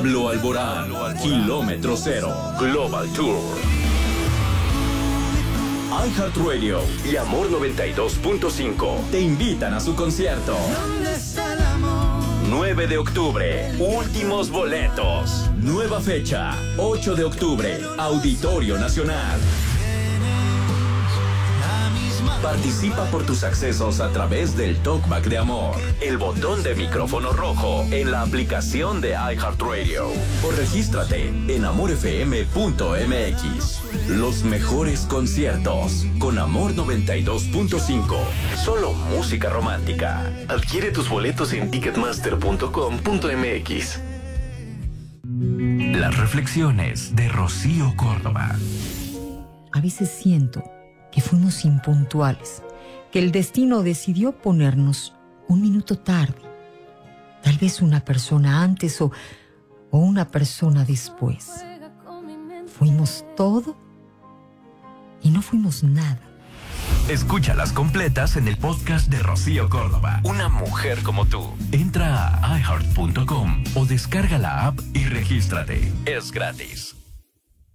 Pablo Alborán, Kilómetro Cero, Global Tour. iHeartRadio y Amor 92.5 te invitan a su concierto. 9 de octubre, últimos boletos. Nueva fecha, 8 de octubre, Auditorio Nacional. Participa por tus accesos a través del Talkback de Amor, el botón de micrófono rojo en la aplicación de iHeartRadio. O regístrate en amorfm.mx. Los mejores conciertos con Amor 92.5. Solo música romántica. Adquiere tus boletos en ticketmaster.com.mx. Las reflexiones de Rocío Córdoba. A veces siento que fuimos impuntuales, que el destino decidió ponernos un minuto tarde, tal vez una persona antes o una persona después. Fuimos todo y no fuimos nada. Escúchalas completas en el podcast de Rocío Córdoba. Una mujer como tú. Entra a iHeart.com o descarga la app y regístrate. Es gratis.